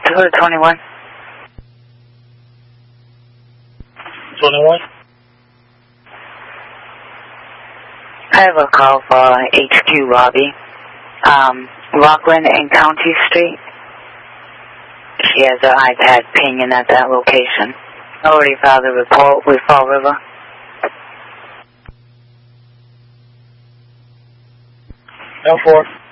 Dakota 21. 21? I have a call for HQ lobby. Rockland and County Street. She has her iPad pinging at that location. Already filed a report with Fall River. No 4.